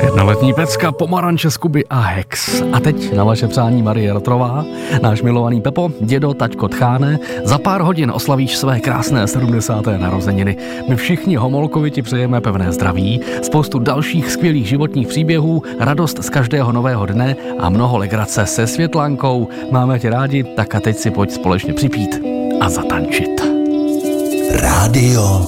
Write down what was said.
Jedna letní pecka, pomaranče z Kuby a Hex. A teď na vaše přání Marie Rotrová, náš milovaný Pepo, dědo, taťko Tcháne, za pár hodin oslavíš své krásné 70. narozeniny. My všichni Homolkovi ti přejeme pevné zdraví, spoustu dalších skvělých životních příběhů, radost z každého nového dne a mnoho legrace se Světlankou. Máme tě rádi, tak a teď si pojď společně připít a zatančit. Rádio